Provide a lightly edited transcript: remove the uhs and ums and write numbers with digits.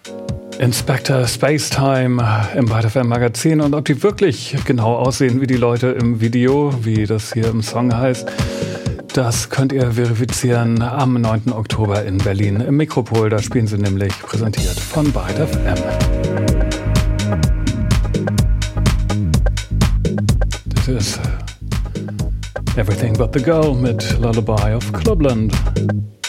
Inspector Spacetime im Byte FM Magazin, und ob die wirklich genau aussehen wie die Leute im Video, wie das hier im Song heißt, das könnt ihr verifizieren am 9. Oktober in Berlin im Mikropol. Da spielen sie nämlich, präsentiert von Byte FM. Das ist Everything But The Girl mit Lullaby of Clubland.